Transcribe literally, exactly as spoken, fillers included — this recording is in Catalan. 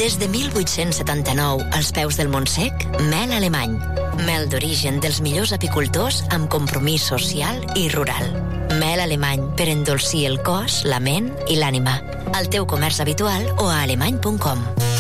Des de mil vuit-cents setanta-nou, als peus del Montsec, mel alemany. Mel d'origen dels millors apicultors amb compromís social i rural. Mel alemany per endolcir el cos, la ment i l'ànima. Al teu comerç habitual o a alemany punt com.